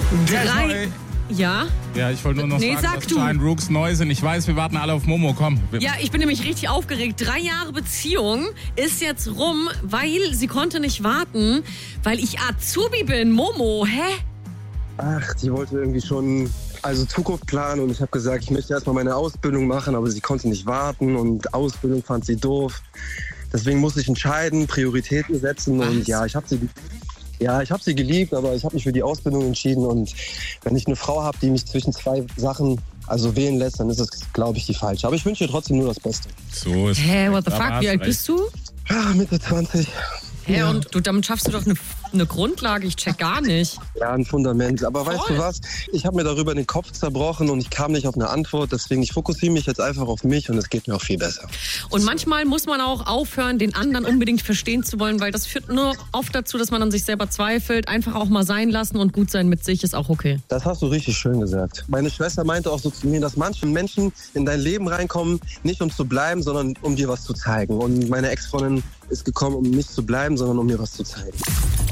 Ja? Ja, ich wollte nur noch sagen, sag dass du. Giant Rooks neu sind. Ich weiß, wir warten alle auf Momo. Komm. Ja, ich bin nämlich richtig aufgeregt. 3 Jahre Beziehung ist jetzt rum, weil sie konnte nicht warten, weil ich Azubi bin. Momo, hä? Ach, die wollte irgendwie schon Zukunft planen und ich habe gesagt, ich möchte erstmal meine Ausbildung machen, aber sie konnte nicht warten und Ausbildung fand sie doof. Deswegen musste ich entscheiden, Prioritäten setzen und ich habe sie geliebt, aber ich habe mich für die Ausbildung entschieden und wenn ich eine Frau habe, die mich zwischen 2 Sachen wählen lässt, dann ist es, glaube ich, die falsche. Aber ich wünsche ihr trotzdem nur das Beste. So ist Hä, what the fuck, wie alt bist du? Mitte 20. Hä, und damit schaffst du doch eine Grundlage, ich check gar nicht. Ja, ein Fundament. Aber weißt du was? Ich habe mir darüber den Kopf zerbrochen und ich kam nicht auf eine Antwort. Deswegen, ich fokussiere mich jetzt einfach auf mich und es geht mir auch viel besser. Und manchmal muss man auch aufhören, den anderen unbedingt verstehen zu wollen, weil das führt nur oft dazu, dass man an sich selber zweifelt. Einfach auch mal sein lassen und gut sein mit sich ist auch okay. Das hast du richtig schön gesagt. Meine Schwester meinte auch so zu mir, dass manche Menschen in dein Leben reinkommen, nicht um zu bleiben, sondern um dir was zu zeigen. Und meine Ex-Freundin ist gekommen, um nicht zu bleiben, sondern um mir was zu zeigen.